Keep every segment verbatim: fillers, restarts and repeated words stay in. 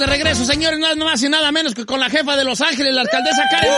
de regreso, señores, nada más y nada menos que con la jefa de Los Ángeles, la alcaldesa Karen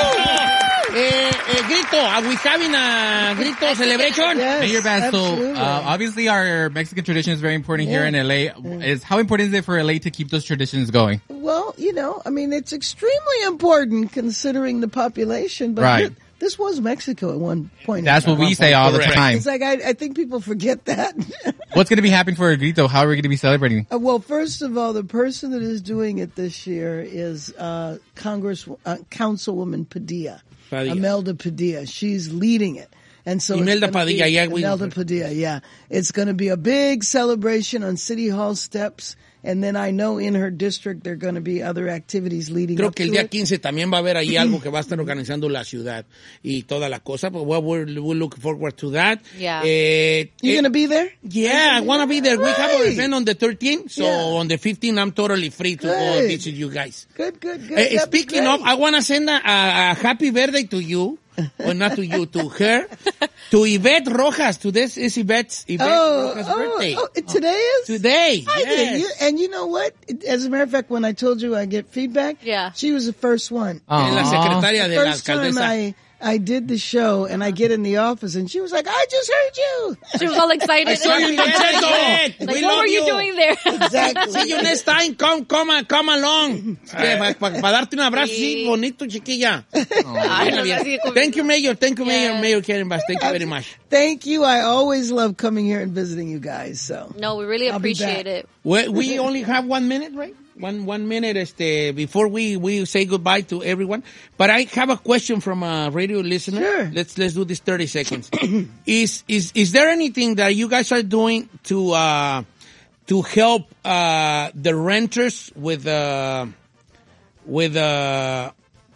Bass. Eh, eh, grito, are we having a grito celebration? Yes, Mayor Bass, so absolutely. uh, obviously our Mexican tradition is very important Yeah. here in L A. Yeah. Is how important is it for L A to keep those traditions going? Well, you know, I mean, it's extremely important considering the population, but Right. thi- this was Mexico at one point. That's what we say all the Correct. time. It's like, I, I think people forget that. What's going to be happening for a grito? How are we going to be celebrating? Uh, well, first of all, the person that is doing it this year is uh, Congress uh, Councilwoman Padilla, Padilla. Imelda Padilla. She's leading it. And so it's Imelda gonna be- Padilla, yeah, we- Imelda Padilla, yeah. It's going to be a big celebration on City Hall steps. And then I know in her district there are going to be other activities leading Creo up que el to día it. quince también va a haber ahí algo que va a estar organizando la ciudad y toda la cosa. But well, we're, we're looking forward to that. Yeah. Eh, You eh, going to be there? Yeah, I want to be there. We have an Right. event on the thirteenth, so Yeah. on the fifteenth I'm totally free to go and Good. visit you guys. Good, good, good. Eh, That'd be speaking great. of, I want to send a, a, a happy birthday to you. Well, not to you, to her. To Yvette Rojas. Today is Yvette's, Yvette Oh, Rojas' oh, birthday. oh, today is? Today, I yes. did. You, and you know what? As a matter of fact, when I told you I get feedback, Yeah. she was the first one. Es la Aw. secretaria de la First time alcaldesa. I, I did the show and I get in the office and she was like, I just heard you. She was all excited. I saw you in the Like, We what love were you, you. doing there? Exactly. See you next time. Come, come, come along. Para pa, pa darte un abrazo, sí, bonito, chiquilla. Ay, no, así como- Thank you, Mayor. Thank you, Mayor. Yes. Mayor Karen Bass. Thank you very much. Thank you. I always love coming here and visiting you guys. So No, we really I'll be appreciate back. it. We, we only have one minute, right? One one minute este, before we, we say goodbye to everyone. But I have a question from a radio listener. Sure. Let's let's do this thirty seconds. is is is there anything that you guys are doing to uh to help uh the renters with uh with uh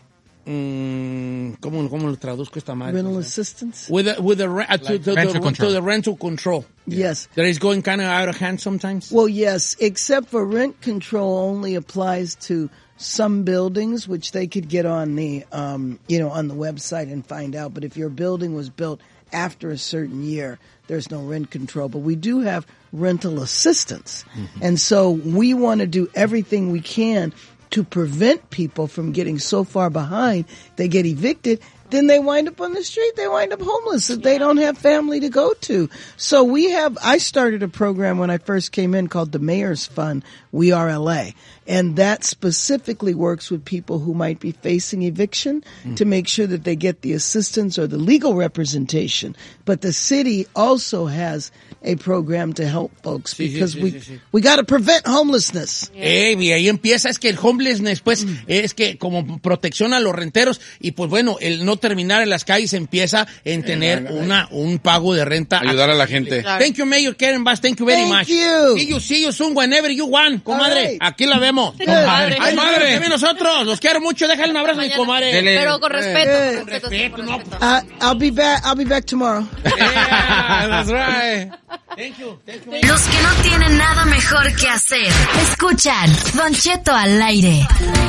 mm, ¿cómo, cómo lo traduzco esta madre? rental assistance. With the, with the re- uh, to, Like to, rental the, control. to the rental control. Yes. That is going kind of out of hand sometimes. Well, yes, except for rent control only applies to some buildings, which they could get on the, um, you know, on the website and find out. But if your building was built after a certain year, there's no rent control. But we do have rental assistance. And so we want to do everything we can to prevent people from getting so far behind, they get evicted, then they wind up on the street. They wind up homeless if they don't have family to go to. So we have, I started a program when I first came in called the Mayor's Fund, We Are L A. And that specifically works with people who might be facing eviction to make sure that they get the assistance or the legal representation. But the city also has a program to help folks Sí, sí, because sí, we, sí, sí. we got to prevent homelessness. Eh, y ahí empieza, es que el homelessness, pues, es que como protección a los renteros, y pues bueno, el no terminar en las calles empieza en tener una, un pago de renta. Ayudar a la gente. Claro. Thank you, Mayor Karen Bass, thank you very Thank much. you. See you, see you soon whenever you want, comadre. All right. Aquí la vemos. Comadre. Ay, madre, también nosotros, los quiero mucho, déjale un abrazo a mi Mañana. comadre. Dele. Pero con respeto. Eh. Con respeto, Respeto, con no. respeto. Uh, I'll be back. I'll be back tomorrow. Yeah, that's right. Thank you, thank you. Los que no tienen nada mejor que hacer. Escuchan Don Cheto al aire.